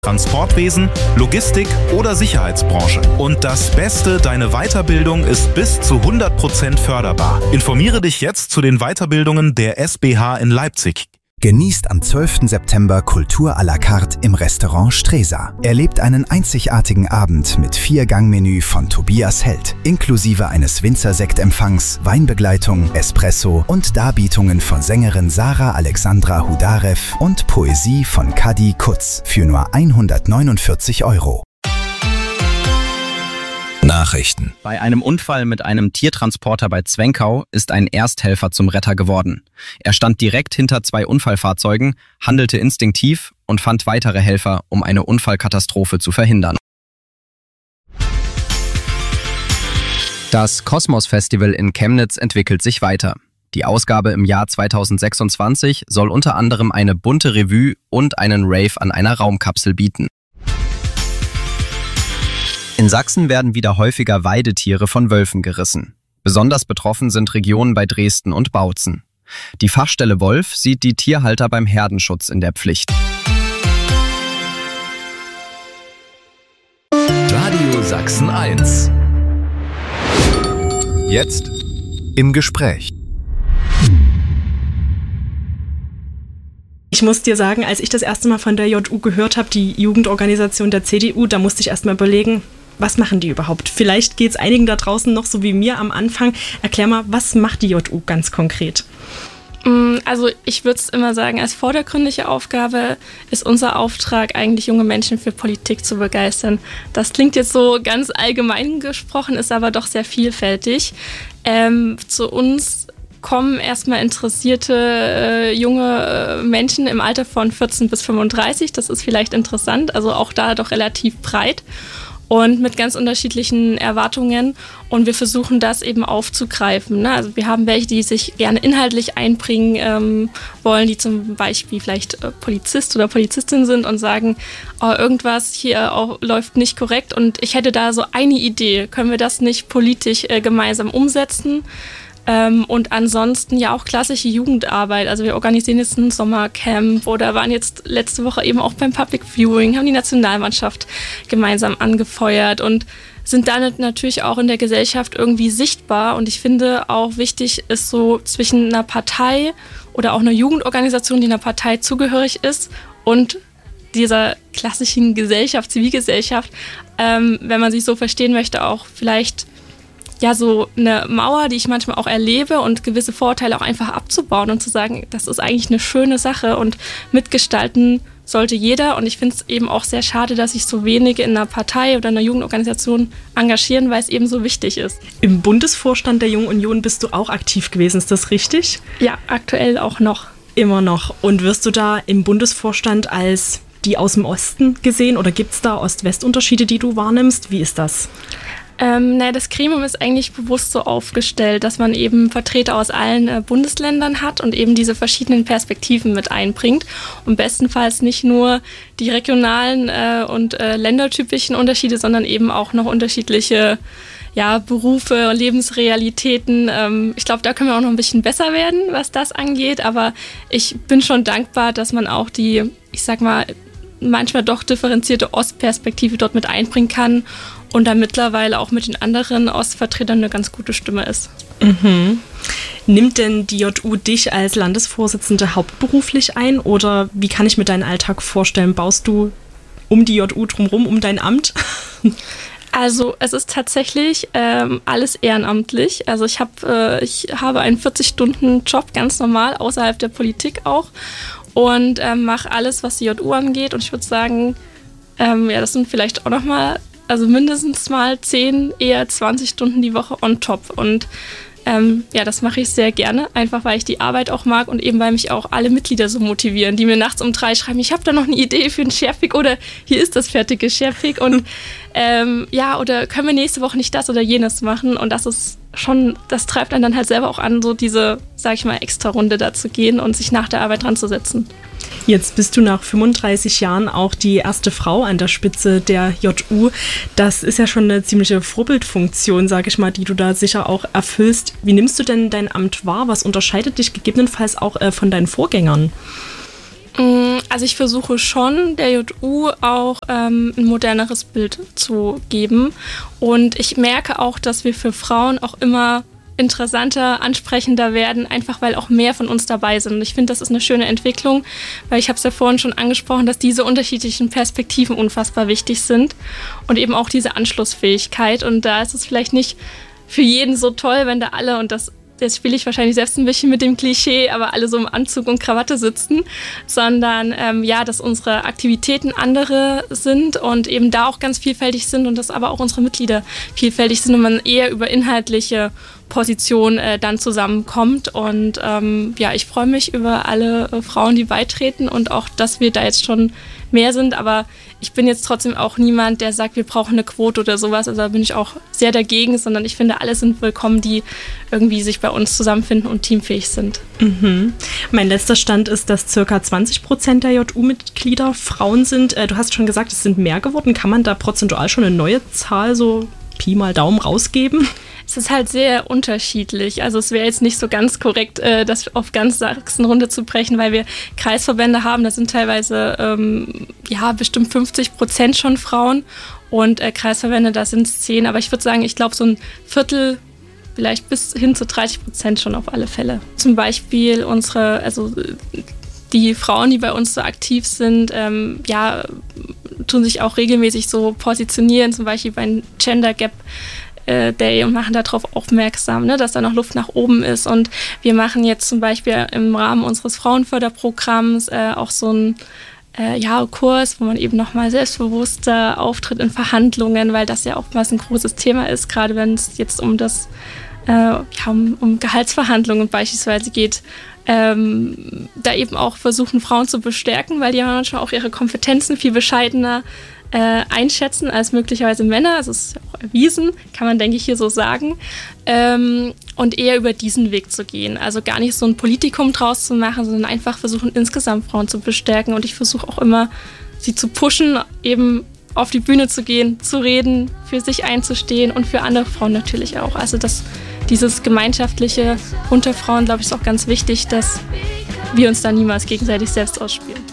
Transportwesen, Logistik oder Sicherheitsbranche. Und das Beste, deine Weiterbildung ist bis zu 100% förderbar. Informiere dich jetzt zu den Weiterbildungen der SBH in Leipzig. Genießt am 12. September Kultur à la carte im Restaurant Stresa. Erlebt einen einzigartigen Abend mit 4-Gang-Menü von Tobias Held, inklusive eines Winzersektempfangs, Weinbegleitung, Espresso und Darbietungen von Sängerin Sarah Alexandra Hudarev und Poesie von Kadi Kutz für nur 149 €. Nachrichten. Bei einem Unfall mit einem Tiertransporter bei Zwenkau ist ein Ersthelfer zum Retter geworden. Er stand direkt hinter 2 Unfallfahrzeugen, handelte instinktiv und fand weitere Helfer, um eine Unfallkatastrophe zu verhindern. Das Kosmos-Festival in Chemnitz entwickelt sich weiter. Die Ausgabe im Jahr 2026 soll unter anderem eine bunte Revue und einen Rave an einer Raumkapsel bieten. In Sachsen werden wieder häufiger Weidetiere von Wölfen gerissen. Besonders betroffen sind Regionen bei Dresden und Bautzen. Die Fachstelle Wolf sieht die Tierhalter beim Herdenschutz in der Pflicht. Radio Sachsen 1. Jetzt im Gespräch. Ich muss dir sagen, als ich das erste Mal von der JU gehört habe, die Jugendorganisation der CDU, da musste ich erst mal überlegen, was machen die überhaupt? Vielleicht geht es einigen da draußen noch so wie mir am Anfang. Erklär mal, was macht die JU ganz konkret? Also ich würde es immer sagen, als vordergründige Aufgabe ist unser Auftrag eigentlich, junge Menschen für Politik zu begeistern. Das klingt jetzt so ganz allgemein gesprochen, ist aber doch sehr vielfältig. Zu uns kommen erstmal interessierte junge Menschen im Alter von 14 bis 35. Das ist vielleicht interessant, also auch da doch relativ breit und mit ganz unterschiedlichen Erwartungen. Und wir versuchen das eben aufzugreifen. Ne? Also wir haben welche, die sich gerne inhaltlich einbringen wollen, die zum Beispiel vielleicht Polizist oder Polizistin sind und sagen, oh, irgendwas hier auch läuft nicht korrekt und ich hätte da so eine Idee. Können wir das nicht politisch gemeinsam umsetzen? Und ansonsten ja auch klassische Jugendarbeit. Also wir organisieren jetzt ein Sommercamp oder waren jetzt letzte Woche eben auch beim Public Viewing, haben die Nationalmannschaft gemeinsam angefeuert und sind dann natürlich auch in der Gesellschaft irgendwie sichtbar. Und ich finde auch wichtig ist so zwischen einer Partei oder auch einer Jugendorganisation, die einer Partei zugehörig ist und dieser klassischen Gesellschaft, Zivilgesellschaft, wenn man sich so verstehen möchte, auch vielleicht ja so eine Mauer, die ich manchmal auch erlebe und gewisse Vorteile auch einfach abzubauen und zu sagen, das ist eigentlich eine schöne Sache und mitgestalten sollte jeder. Und ich finde es eben auch sehr schade, dass sich so wenige in einer Partei oder einer Jugendorganisation engagieren, weil es eben so wichtig ist. Im Bundesvorstand der Jungen Union bist du auch aktiv gewesen, ist das richtig? Ja, aktuell auch noch. Immer noch. Und wirst du da im Bundesvorstand als die aus dem Osten gesehen oder gibt es da Ost-West-Unterschiede, die du wahrnimmst? Wie ist das? Das Gremium ist eigentlich bewusst so aufgestellt, dass man eben Vertreter aus allen Bundesländern hat und eben diese verschiedenen Perspektiven mit einbringt und bestenfalls nicht nur die regionalen und ländertypischen Unterschiede, sondern eben auch noch unterschiedliche Berufe, Lebensrealitäten. Ich glaube, da können wir auch noch ein bisschen besser werden, was das angeht, aber ich bin schon dankbar, dass man auch die, ich sag mal, manchmal doch differenzierte Ostperspektive dort mit einbringen kann und da mittlerweile auch mit den anderen Ostvertretern eine ganz gute Stimme ist. Mhm. Nimmt denn die JU dich als Landesvorsitzende hauptberuflich ein oder wie kann ich mir deinen Alltag vorstellen? Baust du um die JU drumherum, um dein Amt? Also es ist tatsächlich alles ehrenamtlich. Also ich habe einen 40-Stunden-Job, ganz normal, außerhalb der Politik auch und mache alles, was die JU angeht und ich würde sagen, das sind vielleicht auch nochmal also mindestens mal 10, eher 20 Stunden die Woche on top. Und das mache ich sehr gerne, einfach weil ich die Arbeit auch mag und eben weil mich auch alle Mitglieder so motivieren, die mir nachts um 3 schreiben, ich habe da noch eine Idee für einen Sharepick oder hier ist das fertige Sharepick und oder können wir nächste Woche nicht das oder jenes machen und das ist schon, das treibt einen dann halt selber auch an, so diese, sag ich mal, extra Runde da zu gehen und sich nach der Arbeit dran zu setzen. Jetzt bist du nach 35 Jahren auch die erste Frau an der Spitze der JU. Das ist ja schon eine ziemliche Vorbildfunktion, sage ich mal, die du da sicher auch erfüllst. Wie nimmst du denn dein Amt wahr? Was unterscheidet dich gegebenenfalls auch von deinen Vorgängern? Also ich versuche schon, der JU auch ein moderneres Bild zu geben. Und ich merke auch, dass wir für Frauen auch immer interessanter, ansprechender werden, einfach weil auch mehr von uns dabei sind. Und ich finde, das ist eine schöne Entwicklung, weil ich habe es ja vorhin schon angesprochen, dass diese unterschiedlichen Perspektiven unfassbar wichtig sind und eben auch diese Anschlussfähigkeit. Und da ist es vielleicht nicht für jeden so toll, wenn da alle, und das jetzt spiele ich wahrscheinlich selbst ein bisschen mit dem Klischee, aber alle so im Anzug und Krawatte sitzen, sondern dass unsere Aktivitäten andere sind und eben da auch ganz vielfältig sind und dass aber auch unsere Mitglieder vielfältig sind und man eher über inhaltliche Positionen dann zusammenkommt. Und ich freue mich über alle Frauen, die beitreten und auch, dass wir da jetzt schon mehr sind, aber ich bin jetzt trotzdem auch niemand, der sagt, wir brauchen eine Quote oder sowas, also da bin ich auch sehr dagegen, sondern ich finde, alle sind willkommen, die irgendwie sich bei uns zusammenfinden und teamfähig sind. Mhm. Mein letzter Stand ist, dass ca. 20% der JU-Mitglieder Frauen sind. Du hast schon gesagt, es sind mehr geworden. Kann man da prozentual schon eine neue Zahl, so Pi mal Daumen, rausgeben? Es ist halt sehr unterschiedlich. Also es wäre jetzt nicht so ganz korrekt, das auf ganz Sachsen runterzubrechen, weil wir Kreisverbände haben, da sind teilweise bestimmt 50% schon Frauen und Kreisverbände, da sind es 10. Aber ich würde sagen, ich glaube so ein Viertel, vielleicht bis hin zu 30% schon auf alle Fälle. Zum Beispiel die Frauen, die bei uns so aktiv sind, tun sich auch regelmäßig so positionieren, zum Beispiel beim Gender Gap Day und machen darauf aufmerksam, dass da noch Luft nach oben ist. Und wir machen jetzt zum Beispiel im Rahmen unseres Frauenförderprogramms auch so einen Kurs, wo man eben nochmal selbstbewusster auftritt in Verhandlungen, weil das ja oftmals ein großes Thema ist, gerade wenn es jetzt um das um Gehaltsverhandlungen beispielsweise geht, da eben auch versuchen, Frauen zu bestärken, weil die manchmal auch ihre Kompetenzen viel bescheidener einschätzen als möglicherweise Männer. Also es ist ja auch erwiesen, kann man, denke ich, hier so sagen. Und eher über diesen Weg zu gehen. Also gar nicht so ein Politikum draus zu machen, sondern einfach versuchen, insgesamt Frauen zu bestärken. Und ich versuche auch immer, sie zu pushen, eben auf die Bühne zu gehen, zu reden, für sich einzustehen und für andere Frauen natürlich auch. Also dieses Gemeinschaftliche unter Frauen, glaube ich, ist auch ganz wichtig, dass wir uns da niemals gegenseitig selbst ausspielen.